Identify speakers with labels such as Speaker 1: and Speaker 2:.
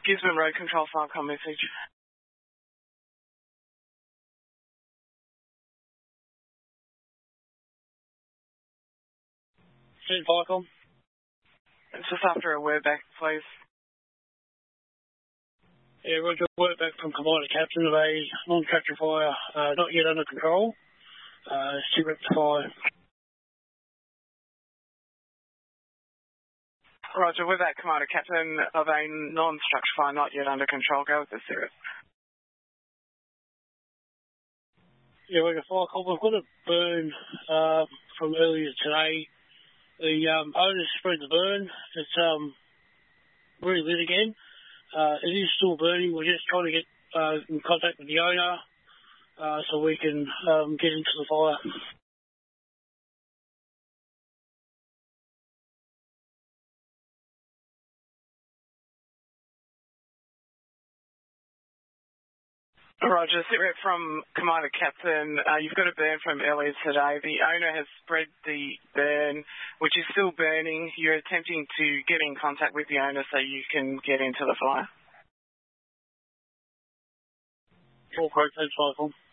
Speaker 1: Gisborne Road Control Firecom message.
Speaker 2: Sid Firecom.
Speaker 1: It's just after a word back, please.
Speaker 2: Yeah, Roger, word back from Commander Captain of a non-tractor fire, not yet under control. Still rectify.
Speaker 1: Roger, word back, Commander Captain of a non-structure fire, not yet under control. Go with the Cirrus.
Speaker 2: Yeah, Roger, Firecom. We've got a burn from earlier today. The owners spread the burn. It's relit again. It is still burning. We're just trying to get in contact with the owner so we can get into the fire.
Speaker 1: Roger, sit rep from Commander Captain. You've got a burn from earlier today. The owner has spread the burn, which is still burning. You're attempting to get in contact with the owner so you can get into the fire.
Speaker 2: All correct, thanks, Michael.